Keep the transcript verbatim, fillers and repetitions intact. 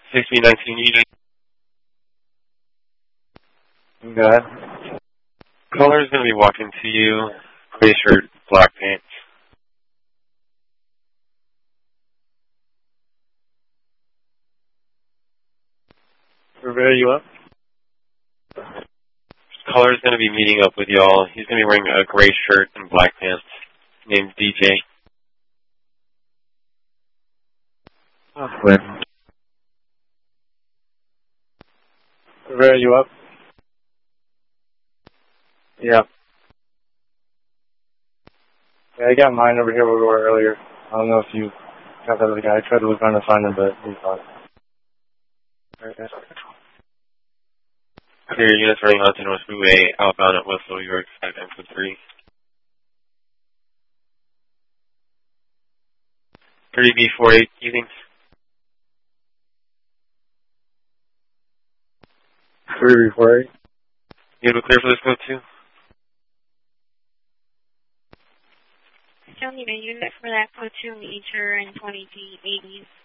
six B nineteen unit. Okay. Caller is going to be walking to you. Gray shirt, black pants. Rivera, you up? Caller is going to be meeting up with y'all. He's going to be wearing a gray shirt and black pants. Name's D J. Oh, wait. Rivera, you up? Yeah. Yeah, I got mine over here where we were earlier. I don't know if you got that other guy. I tried to look around to find him, but he's gone. Alright, guys. Clear units running onto North Freeway, outbound at Westfield, York, five M for three. three B four eight, evenings. three B four eight. You able to clear for this code too? I still need a unit for that platoon, Eater and twenty G eighties.